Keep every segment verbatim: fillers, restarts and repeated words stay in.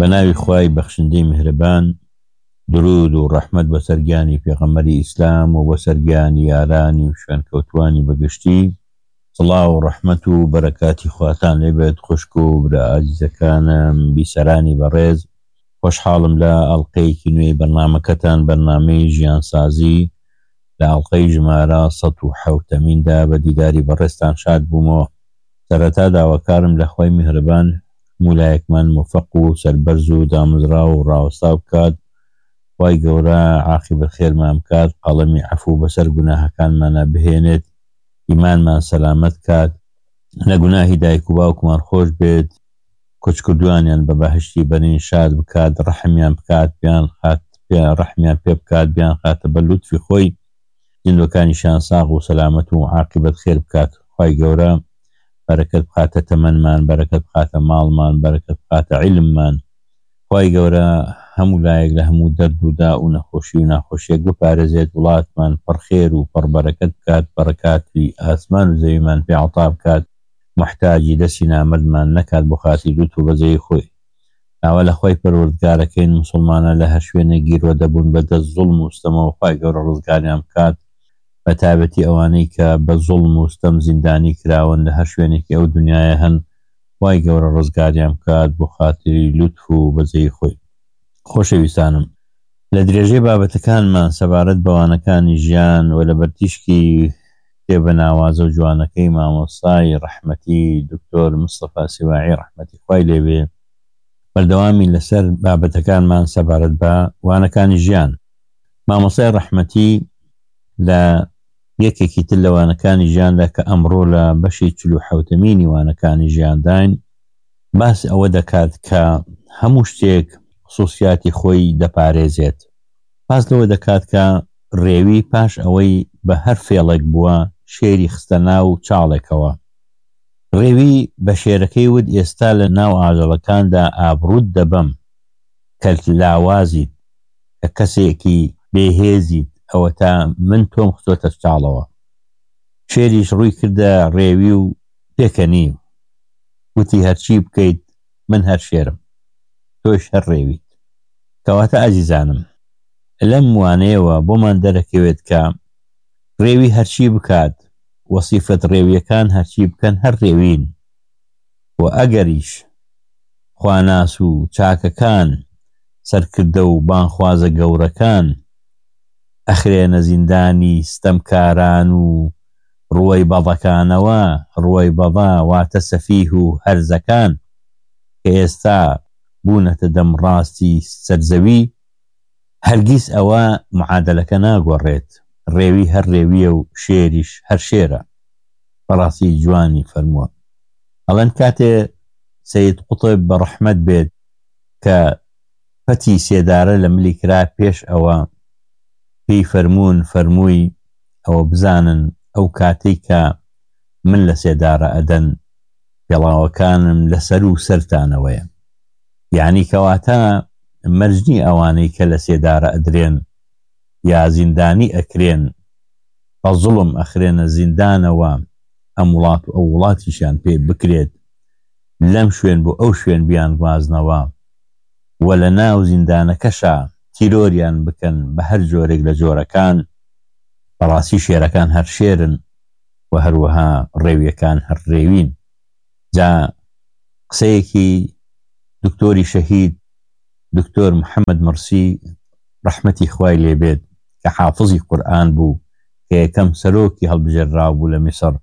بەناوی خوای بەخشندەی میهرەبان، درود و ڕەحمەت بەسەر گیانی پێغەمبەری ئیسلام و بەسەر گیانی یارانی و شوێنکەوتوانی بەگشتی. سڵاو و ڕەحمەت و بەرەکاتی خواتان لێبێت. خوشک و برا ئازیزەکانم، بیسەرانی بەڕێز، خۆشحاڵم لە ئەڵقەیەکی نوێی بەرنامەکەتان، بەرنامەی ژیانسازی، لە ئەڵقەی ژمارە سەد و حەوتەمیندا بە دیداری بەڕێزتان شاد بوومەوە. سەرەتا داواکارم لە خوای میهرەبان مولایەکمان موفق و سەربەرز و دامزرا و ڕاوەستا بکات. خوای گەورە عاقبەت خێرمان بکات، قەڵەمی عەفو بەسەر گوناهەکانمانە بهێنێت، ئیمانمان سەلامەت کات، لە گوناهی دایک و باوکمان خۆش بێت، کچکردوانیان بە بەهشتی بەرین شاد بکات، ڕەحمیان بکات، بیان خات ڕەحمیان پێ بکات، بیان خاتە بە لوتفی خۆی، زیندوەکانیشان ساغ و سەلامەت و عاقبەت خێر بکات. خوای گەورە بەرەکەت بخاتە تەمەنمان، بەرەکەت بخاتە ماڵمان، بەرەکەت بخاتە عیلممان. خوای گەورە هەموو لایەک لە هەموو دەرد و دا و نەخۆشی و ناخۆشیەک بپارێزێت، وڵاتمان پڕ خێر و پڕ بەرەکەت بکات، بەرەکاتی ئاسمان و زەویمان پێ عەتا بکات، محتاجی دەستی نامەردمان نەکات بۆ خاتی لوتف و بەزەی خۆی. ئاوا لە خوای پەروەردگارەکەین مسلمانە لە هەر شوێنێک گیرۆ دەبوون بەدەست زوڵم و ستەمەوە، خوای گەورە ڕزگاریان بکات، بە تایبەتی ئەوانەی کە بە زوڵم و ستەم زیندانی کراون لە هەر شوێنێکی ئەو دنیاە هەن، خوای گەورە ڕزگاریان بکات بۆ خاتری لوتف و بەزەی خۆی. خۆشەویستانم، لە درێژەی بابەتەکانمان سەبارەت بەوانەکانی ژیان و لە بەرتیشکی کتێبە ناوازە و جوانەکەی مامۆستای ڕەحمەتی دکتۆر مستەفا سیواعی ڕەحمەتی خوای لێبێ، بەردەوامی لەسەر بابەتەکانمان سەبارەت بە وانەکانی ژیان. مامۆستای ڕەحمەتی لە یەکێکی تر لەوانەکانی ژیاندا کە ئەمڕۆ لە بەشی چل و حەوتەمینی وانەکانی ژیانداین، باس ئەوە دەکات کە هەموو شتێک خصوصیاتی خۆی دەپارێزێت. باس لەوە دەکات کە ڕێوی پاش ئەوەی بە هەر فێڵێک بووە شێری خستە ناو چاڵێکەوە. ڕێوی بە شێرەکەی ود ئێستا لە ناو ئاژەڵەکاندا ئابڕوت دەبەم کە لاوازیت، کە کەسێکی بێهێزیت، ئەوە تا من تۆم خستۆتە چاڵەوە. شێریش ڕووی کردە ڕێوی و پێکەنی، وتی هەرچی بکەیت من هەر شێرم، تۆش هەر ڕێویت. کەواتە ئازیزانم، لەم وانەیەوە بۆمان دەرەکەوێت کە ڕێوی هەرچی بکات، وەسیفەت ڕێویەکان هەرچی بکەن هەر ڕێوین، و ئەگەریش خواناس و چاکەکان سەرکردە و بانخوازە گەورەکان ئەخرێنە زیندانی ستەمکاران و ڕووی بەڵەکانەوە، ڕووی بەڵا واتە سەفیه و هەرزەکان کە ئێستا بوونەتە دەمڕاستی سەرزەوی، هەرگیز ئەوە معادلەکە ناگۆڕێت. ڕێوی هەر ڕێویە و شێریش هەر شێرە. بەڕاستی جوانی فەرمووە. ئەڵەن کاتێ سەید قوتب بە ڕەحمەت بێت کە پەتی سێدارە لە ملی کرا، پێش ئەوە پێی فەرموون فەرمووی ئەوە بزانن ئەو کاتێک کە من لە سێدارە ئەدەن، پێڵاوەکانم لەسەر و سەرتانەوەیە. یعنی کەواتە مەرجنی ئەوانەی کە لە سێدارە ئەدرێن یا زیندانی ئەکرێن، بە زوڵم ئەخرێنە زیندانەوە، ئەم وڵات و ئەو وڵاتیشان پێ بکرێت، لەم شوێن بۆ ئەو شوێن بیان گوازنەوە، و لە ناو زیندانەکەشە تیرۆریان بکەن بە هەر جۆرێک لە جۆرەکان. بەڕاستی شێرەکان هەر شێرن و هەروەها ڕێویەکان هەر ڕێوین. جا قسەیەکی دکتۆری شەهید دکتۆر محەممەد مرسی ڕەحمەتی خوای لێبێت کە حافظی قورئان بوو، کە یەکەم سەرۆکی هەڵبژێردراو بوو لە میسر،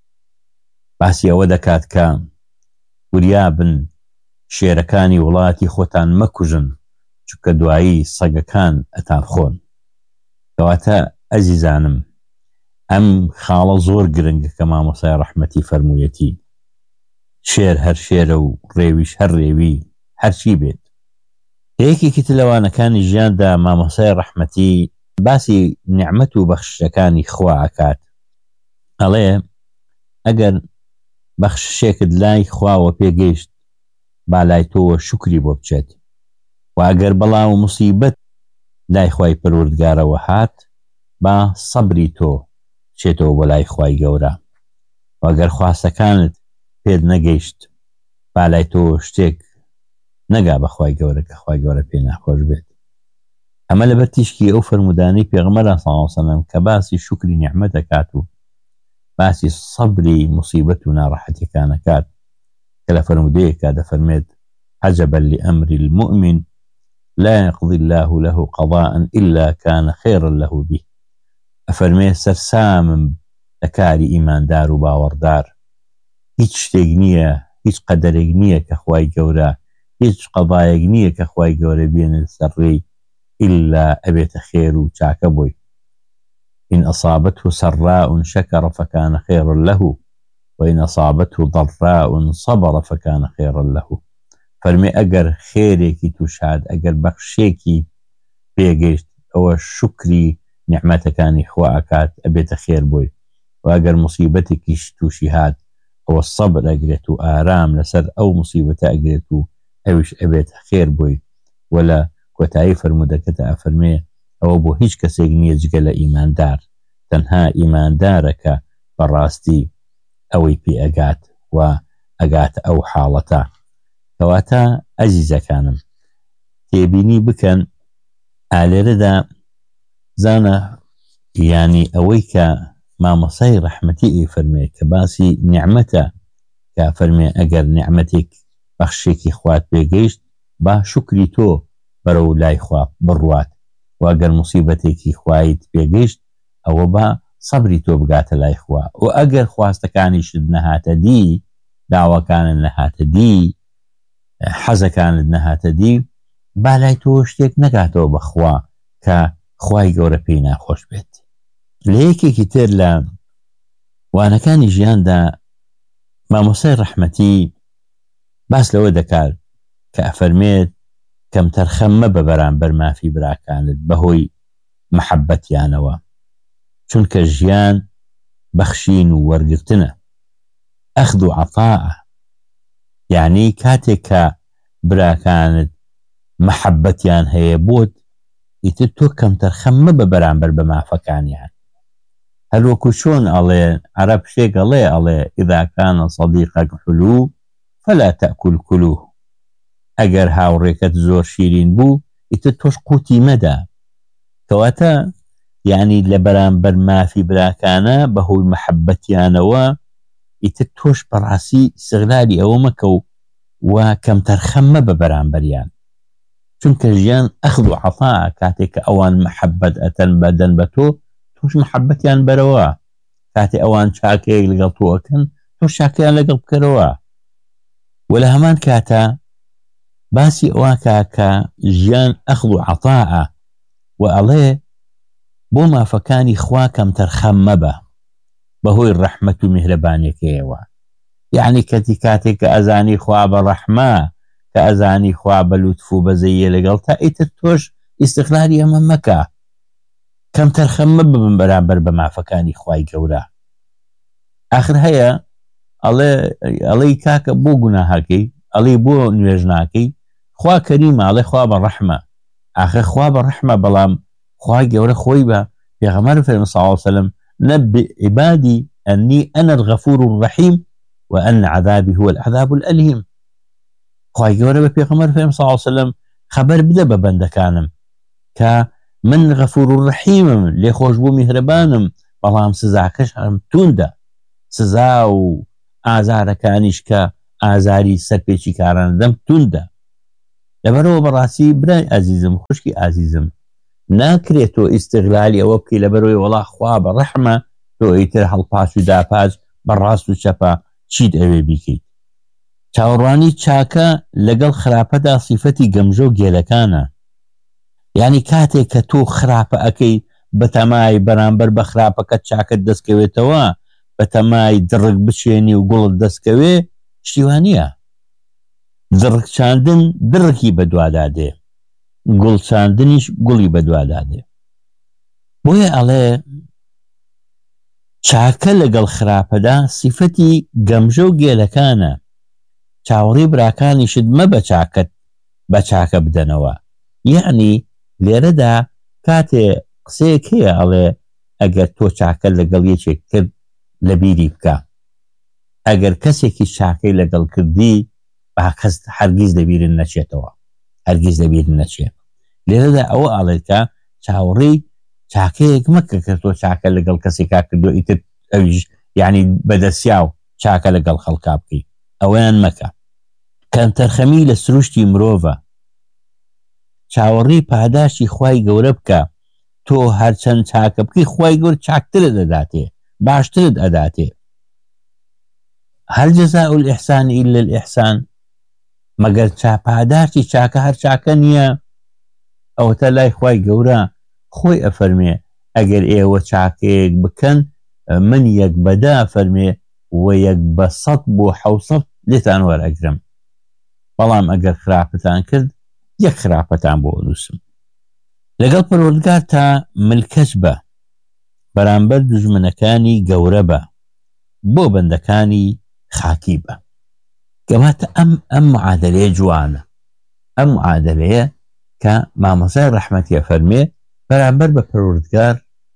باسی ئەوە دەکات کە وریابن شێرەکانی وڵاتی خۆتان مەکوژن، چونکە دوایی سەگەکان ئەتان خۆن. کەواتە ئەزیزانم، ئەم خاڵە زۆر گرنگە کە مامۆستای ڕەحمەتی فەرموویەتی، شێر هەر شێرە و ڕێویش هەر ڕێوی، هەرچی بێت. یەکێکی تر لەوانەکانی ژیاندا مامۆستای ڕەحمەتی باسی نیعمەت و بەخشەکانی خوا ئەکات. ئەڵێ ئەگەر بەخششێکت لای خواوە پێگەیشت، با لای تۆوە شوکری بۆ بچێت، و ئەگەر بەڵا و موسیبەت لای خوای پەروەردگارەوە هات، با سەبری تۆ چێتەوە بۆ لای خوای گەورە، و ئەگەر خواستەکانت پێت نەگەیشت، با لای تۆ شتێک نەگا بەخوای گەورە کە خوای گەورە پێ ناخۆش بێت. ئەمە لەبەر تیشکی ئەو فەرمودانەی پێغەمبەر صلی الله علیه و سلم کە باسی شکری نیعمەت دەکات و باسی سەبری موسیبەت و ناڕەحەتیەکان دەکات کە لە فەرمودەیەکدا دەفەرمێت عجبا لأمر المؤمن لا يقضي الله له قضاء إلا كان خيرا له به. ئەفەرمێ سەرسامم لە کاری ئیماندار و باوەڕدار، هیچ شتێک نییە، هیچ قەدەرێک نییە کە خوای گەورە، هیچ قەضایەک نییە کە خوای گەورە بێنێت سەرڕێی إلا ئەبێتە خێر و چاکە بۆی. إن أصابته سراء شكر فكان خيرا له وإن أصابته ضراء صبر فكان خيرا له. فەرمێ ئەگەر خێرێکی تووشاد، ئەگەر بەخشێکی پێگەیشت، ئەوە شکری نیعمەتەکانی خوا ئەکات ئەبێتە خێر بۆی، و ئەگەر موسیبەتێکیش تووشی هات ئەوە سەبر ئەگرێت و ئارام لەسەر ئەو موسیبەتە ئەگرێت و ئەویش ئەبێتە خێر بۆی. و لە کۆتایی فەرمودەکەتە ئەفەرمێ ئەوە بۆ هیچ کەسێک نییە جگە لە ئیماندار، تەنها ئیماندارەکە بەڕاستی ئەوەی پێ ئەگات و ئەگاتە ئەو حاڵەتە. کەواتە ئەزیزەکانم تێبینی بکەن ئالێرەدا زانە یانی ئەوەی کە مامۆسای ڕەحمەتی ئێ فەرمێ کە باسی نیعمەتە، کە فەرمێ ئەگەر نیعمەتێک بەخشێکی خوات پێگەیشت با شکری تۆ بەرەو لای خوا بڕوات، و ئەگەر موسیبەتێکی خوایت پێگەیشت ئەوە با سەبری تۆ بگاتە لای خوا، و ئەگەر خواستەکانیشت نەهاتە دی، داواکانت نەهاتە دی، حەزەکانت نەهاتە دی، با لای تۆ شتێک نەگاتەوە بەخوا کە خوای گەورە پێی ناخۆش بێت. لە یەکێکی تر لە وانەکانی ژیاندا مامۆسای ڕەحمەتی باس لەوە دەکات کە ئەفەرمێت کەم تەرخەممە بە بەرامبەر مافی براکانت بەهۆی مەحەبەتیانەوە، چونکە ژیان بەخشین و وەرگرتنە، ئەخذ و عەطاءە. یعنی کاتێک کە براکانت مەحەبەتیان هەیە بۆت، ئیتر تۆ کەم تەرخەممە بە بەرامبەر بە مافەکانیان. هەروەکو چۆن ئەڵێ عەرەب شتێک ئەڵێ ئەڵێ ئیذا کانە صەدیقەک حولوو فەلا تەأکول کولوه. ئەگەر هاوڕێکت زۆر شیرین بوو ئیتر تۆش قوتی مەدە. کەواتە یعنی لە بەرامبەر مافی براکانە بەهۆی مەحەبەتیانەوە ئیتر تۆش بەڕاستی استیغلالی ئەوە مەکە و کەم تەرخەممە بە بەرامبەریان، چونکە ژیان ئەخذ و عەطاء. کاتێک کە ئەوان مەحەبەت ئەتەن بەدەن بە تۆ، تۆش مەحەبەتیان بەرەوە. کاتێ ئەوان چاکەیەک لەگەڵ تۆ ئەکەن، تۆش چاکەیان لەگەڵ بکەرەوە. و لە هەمان کاتە باسی ئەوە کە ژیان ئەخذ و عەطاء، و ئەڵێ بۆ مافەکانی خوا کەم تەرخەممە بە بەهۆی ڕەحمەت و میهرەبانیەکەیەوە. یعنی کەتی کاتێک کە ئەزانی خوا بە ڕەحمە، کە ئەزانی خوا بە لوتف و بەزەیە لەگەڵ تا، ئیتر تۆش ئیستیغلالی ئەمە مەکە، کەم تەرخەممە ببن بەرامبەر بە مافەکانی خوای گەورە. ئاخر هەیە ئەڵێ ئەڵێ کاکە بۆ گوناهاکەی، ئەڵێ بۆ نوێژ ناکەی، خوا کەریمە، ئەڵێ خوا بە ڕەحمە. ئاخر خوا بە ڕەحمە، بەڵام خوای گەورە خۆی بە پێغەمبەر فەرمووی صلی الله علیه وسلم نبئ عبادي أني أنا الغفور الرحيم وأن عذابي هو العذاب الأليم. خوای گەورە بە پێغەمبەر فەرمووی صلی الله علیه وسلم خەبەر بدە بە بەندەکانم کە من غەفور الرحیمم، لێخۆش بوو میهرەبانم، بەڵام سزاکەش هەم توندە، سزا و ئازارەکانیش کە ئازاری سەرپێکی کاران دەم توندە. لەبەرەوە بەڕاستی برای ئازیزم، خوشکی ئازیزم، ناکرێت تۆ ئیستیغلالی ئەوە بکەی لەبەرەوەی وەڵا خوا بە ڕەحمە، تۆ ئیتر هەڵپاش و داپاش بەڕاست و چەپە چیت ئەوێ بیکەیت. چاوەڕوانی چاکە لەگەڵ خراپەدا سیفەتی گەمژە و گێلەکانە. یعنی کاتێک کە تۆ خراپە ئەەکەی بە تەمای بەرامبەر بە خراپەکەت چاکت دەستکەوێتەوە، بە تەمای دڕک بچێنی و گوڵت دەستکەوێ، شتیوانیە. دڕک چاندن دڕکی بەدوادا دێ، گوڵ چاندنیش گوڵی بەدوادا دێ. بۆیە ئەڵێ چاکە لەگەڵ خراپەدا سیفەتی گەمژە و گێلەکانە. چاوەڕی براکانیشت مە بە چاکت بە چاکە بدەنەوە. یعنی لێرەدا کاتێ قسەیەک هەیە ئەڵێ ئەگەر تۆ چاکە لەگەڵ یەکێک کرد لە بیری بکە، ئەگەر کەسێکی چاکەی لەگەڵ کردی با کەس هەرگیز لەبیرن نەچێتەوە، هەرگیز لەبیرن نەچێت. لێرەدا ئەوە ئاڵێتکە چاوەڕێی چاکەیەک مەکە کە تۆ چاکە لەگەڵ کەسێکا کردو ئیتر ئەویش یعنی بەدەستیا و چاکە لەگەڵ خەڵکا بکەی، ئەویان مەکە. کەم تەرخەمی لە سروشتی مرۆڤە، چاوەڕێی پاداشی خوای گەورە بکە، تۆ هەرچەند چاکە بکەی خوای گەورە چاکترت ئەداتێ، باشترت ئەداتێ. هەل جەزاء الإحسان إلا الإحسان، مەگەر پاداشی چاکە هەر چاکە نییە؟ ئەوەتە لای خوای گەورە خۆی ئەفەرمێ ئەگەر ئێوە چاکەیەک بکەن من یەک بەدا فەرمێ و یەک بە سەد بۆ حەوسەد لێتان وەرئەگرم، بەڵام ئەگەر خراپەتان کرد یەک خراپەتان بۆ ئەنووسم. لەگەڵ پەروەردگار تا ملکەش بە، بەرامبەر دوژمنەکانی گەورە بە، بۆ بەندەکانی خاکی بە. کەواتە ئەم ئەم معادلەیە جوانە، ئەم معادلەیە کە مامۆسای ڕەحمەتیە فەرمێ بەرامبەر بە پەروەردگار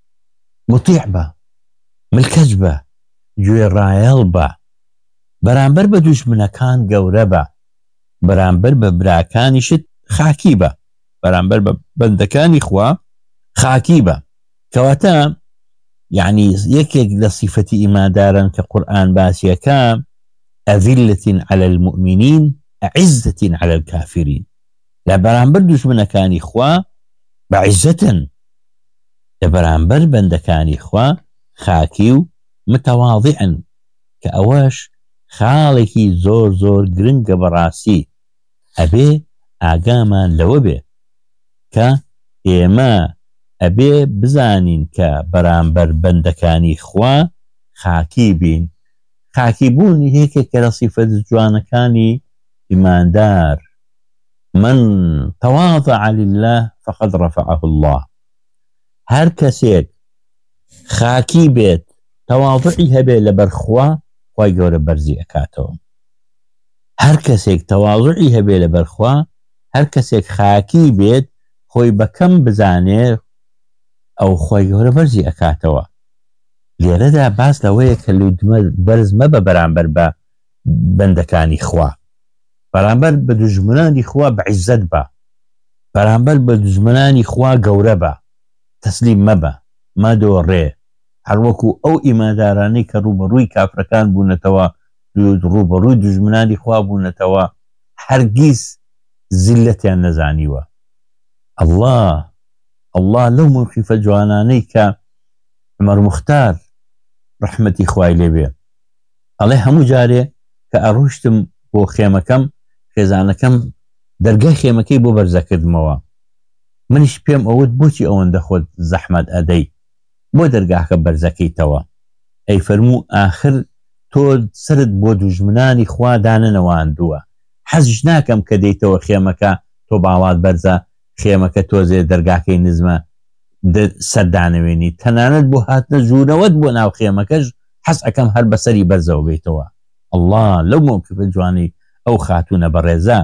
مطیع بە، ملکەش بە، گوێڕایەڵ بە، بەرامبەر بە دوژمنەکان گەورە بە، بەرامبەر بە براکانیشت خاکی بە، بەرامبەر بە بەندەکانی خوا خاکی بە. کەواتە یعنی یەکێک لە صیفەتی ئیمانداران کە قورئان باسیەکە ئەذیلەة عەلى المؤمنین ئەعیزەة عەلى الکافرین، لە بەرامبەر دوژمنەکانی خوا بەعیزەتن، لە بەرامبەر بەندەکانی خوا خاکی و متەواضعن، کە ئەوەش خاڵێکی زۆر زۆر گرنگە بەڕاستی. ئەبێ ئاگامان لەوە بێ کە ئێمە ئەبێ بزانین کە بەرامبەر بەندەکانی خوا خاکی بین. خاکی بوون یەکێکە لە صیفەت جوانەکانی ئیماندار. من تواضع لله فقد رفعه الله. هەر کەسێک خاکی بێت تەواضعی هەبێ لەبەر خوا، خوای گەورە بەرزی ئەکاتەوە. هەر کەسێک تەواضعی هەبێ لەبەر خوا، هەر کەسێک خاکی بێت خۆی بەکەم بزانێ، ئەو خوای گەورە بەرزی ئەکاتەوە. لێرەدا باس لەوەیە کە بەرز مەبە بەرامبەر بە بەندەکانی خوا، بەرامبەر بە دوژمنانی خوا بەعیزەت بە، بەرامبەر بە دوژمنانی خوا گەورە بە، تەسلیم مەبە، مەدۆڕێ. هەروەکو ئەو ئیماندارانەی کە ڕوبەڕووی کافرەکان بوونەتەوە، ڕوبەڕووی دوژمنانی خوا بوونەتەوە، هەرگیز زیلەتیان نەزانیوە. الله الله لەو موقیفە جوانانەی کە عومەر موختار ڕەحمەتی خوای لێبێ ئەڵێ هەموو جارێ کە ئەڕۆشتم بۆ خێمەکەم، خێزانەکەم دەرگای خێمەکەی بۆ بەرزەکردمەوە، منیش پێم ئەوت بۆچی ئەوەندە خۆت زەحمەت ئەدەی، بۆ دەرگاکە بەرزەکەیتەوە؟ ئەی فەرموو ئاخر تۆ سرت بۆ دوژمنانی خوا دانەنەواندووە، حەزش ناکەم کە دەیتەوە خێمەکە تۆ باڵات بەرزە، خێمەکە تۆزێ دەرگاکەی نزمە سەردانەوێنی، تەنانەت بۆ هاتنە ژوورەوەت بۆ ناو خێمەکەش حەز ئەەکەم هەر بەسەری بەرزەوە بێتەوە. الله لەو موقیفە جوانی ئەو خاتونە بەڕێزە.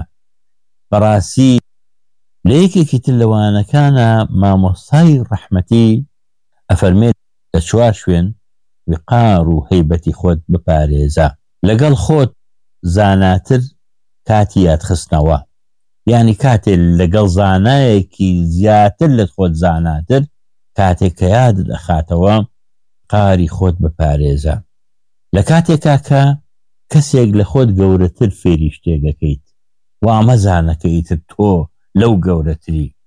بەڕاستی لە یەکێکی تر لەوانەکانە مامۆستای ڕەحمەتی ئەفەرمێت لە چوار شوێن وقار و هەیبەتی خۆت بپارێزە، لەگەڵ خۆت زاناتر کاتی یادخستنەوە، یعنی کاتێک لەگەڵ زانایەکی زیاتر لە خۆت زاناتر، کاتێک کە یادت ئەخاتەوە قاری خۆت بپارێزە. لە کاتێکا کە کەسێک لە خۆت گەورەتر فێری شتێگەکەیت و ئەمە زانەکەیتر تۆ لەو گەورەتری،